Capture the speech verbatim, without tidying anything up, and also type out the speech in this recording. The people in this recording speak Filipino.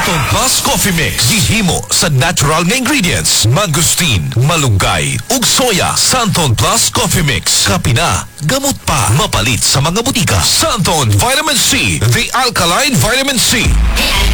Santon Plus Coffee Mix. Gihimo sa natural nga ingredients. Mangosteen, malunggay, ug soya. Santon Plus Coffee Mix. Kapina, gamot pa. Mapalit sa mga butika. Santon Vitamin C. The Alkaline Vitamin C.